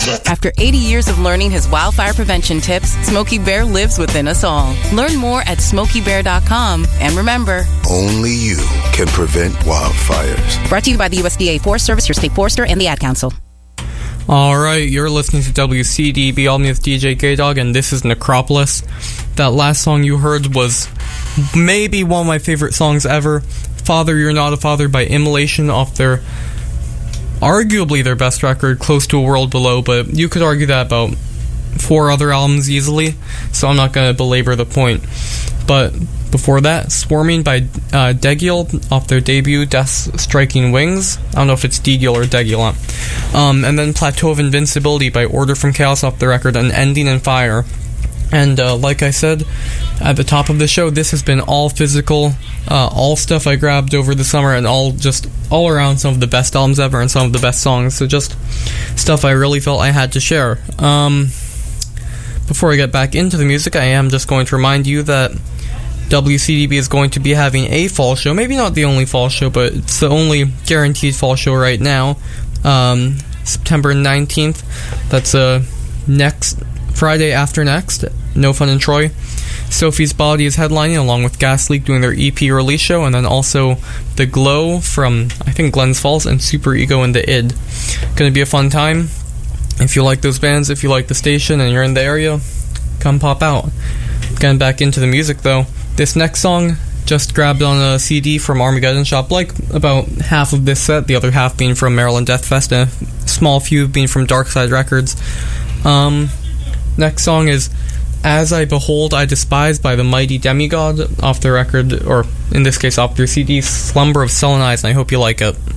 After 80 years of learning his wildfire prevention tips, Smokey Bear lives within us all. Learn more at SmokeyBear.com. And remember, only you can prevent wildfires. Brought to you by the USDA Forest Service, your state forester, and the Ad Council. All right, you're listening to WCDB, All Me with DJ K-Dog, and this is Necropolis. That last song you heard was maybe one of my favorite songs ever. Father, You're Not a Father by Immolation, off their, arguably their best record, Close to a World Below, but you could argue that about 4 other albums easily, so I'm not going to belabor the point. But before that, Swarming by Degil off their debut, Death Striking Wings. I don't know if it's Degil or Degil. And then Plateau of Invincibility by Order from Chaos off the record, An Ending in Fire. And like I said at the top of the show, this has been all physical, all stuff I grabbed over the summer, and all around some of the best albums ever and some of the best songs. So just stuff I really felt I had to share. Before I get back into the music, I am just going to remind you that WCDB is going to be having a fall show. Maybe not the only fall show, but it's the only guaranteed fall show right now. September 19th. That's next Friday after next. No Fun in Troy. Sophie's Body is headlining along with Gas Leak doing their EP release show, and then also The Glow from, I think, Glens Falls, and Super Ego and The Id. Gonna be a fun time. If you like those bands, if you like the station and you're in the area, come pop out. Getting back into the music though, this next song just grabbed on a CD from Armageddon Shop, like about half of this set, the other half being from Maryland Death Fest, and a small few being from Dark Side Records. Next song is As I Behold, I Despise by the Mighty Demigod off the record, or in this case off their CD, Slumber of Sullen Eyes, and I hope you like it.